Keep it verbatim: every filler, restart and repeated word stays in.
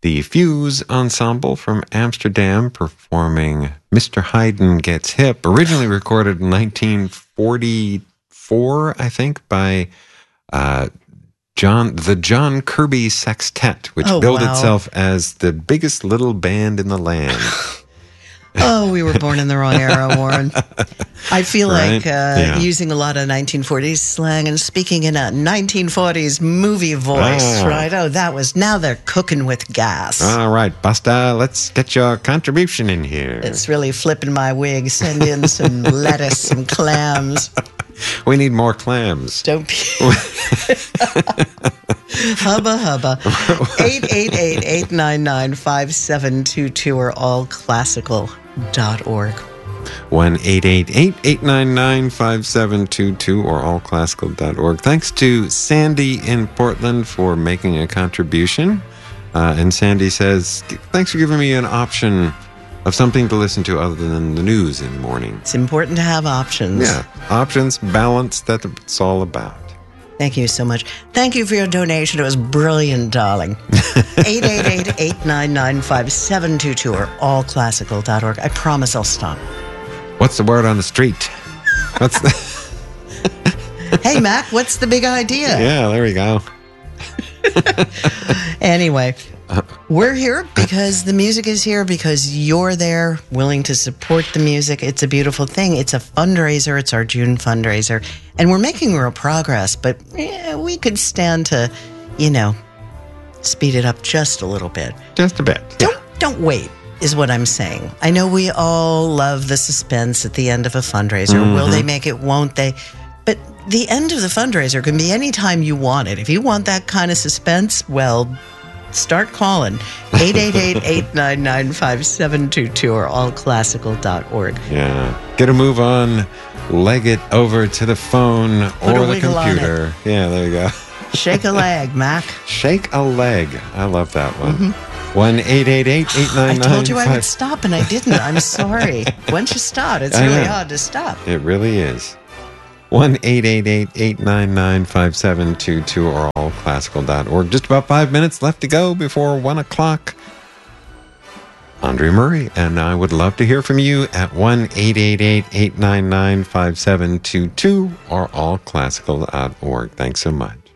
the Fuse Ensemble from Amsterdam performing Mister Haydn Gets Hip, originally recorded in nineteen forty-four, I think, by uh, John the John Kirby Sextet, which oh, billed wow. itself as the biggest little band in the land. Oh, we were born in the wrong era, Warren. I feel Right? like uh, Yeah. using a lot of nineteen forties slang and speaking in a nineteen forties movie voice, Ah. right? Oh, that was, now they're cooking with gas. All right, Busta, let's get your contribution in here. It's really flipping my wig. Send in some lettuce, some clams. We need more clams. Don't be. Hubba hubba. eight eight eight, eight nine nine, five seven two two or all classical dot org. one eight eight eight, eight nine nine, five seven two two or all classical dot org. Thanks to Sandy in Portland for making a contribution. Uh, and Sandy says, thanks for giving me an option of something to listen to other than the news in the morning. It's important to have options. Yeah, options, balance, that's what it's all about. Thank you so much. Thank you for your donation. It was brilliant, darling. eight eight eight, eight nine nine, five seven two two or all classical dot org. I promise I'll stop. What's the word on the street? What's the... Hey, Mac, what's the big idea? Yeah, there we go. Anyway, we're here because the music is here, because you're there willing to support the music. It's a beautiful thing. It's a fundraiser. It's our June fundraiser. And we're making real progress, but eh, we could stand to, you know, speed it up just a little bit. Just a bit. Don't, don't wait, is what I'm saying. I know we all love the suspense at the end of a fundraiser. Mm-hmm. Will they make it? Won't they? But the end of the fundraiser can be any time you want it. If you want that kind of suspense, well, start calling. eight eight eight, eight nine nine, five seven two two or all classical dot org. Yeah. Get a move on. Leg it over to the phone Put a or the wiggle on computer. Yeah, there you go. Shake a leg, Mac. Shake a leg. I love that one. one eight eight eight, eight I nine nine. told you I would stop and I didn't. I'm sorry. Once you start, it's I really know. hard to stop. It really is. one eight eight eight, eight nine nine, five seven two two or all classical dot org. Just about five minutes left to go before one o'clock. Andre Murray, and I would love to hear from you at one eight eight eight, eight nine nine, five seven two two or all classical dot org. Thanks so much.